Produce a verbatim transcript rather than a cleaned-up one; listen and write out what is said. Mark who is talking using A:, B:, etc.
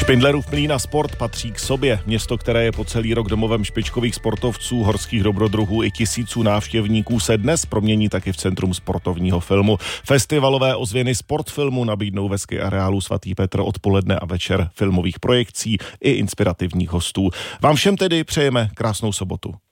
A: Špindlerův Mlýn a sport patří k sobě. Město, které je po celý rok domovem špičkových sportovců, horských dobrodruhů i tisíců návštěvníků, se dnes promění taky v centrum sportovního filmu. Festivalové ozvěny sportfilmu nabídnou ve ski areálu Svatý Petr odpoledne a večer filmových projekcí i inspirativních hostů. Vám všem tedy přejeme krásnou sobotu.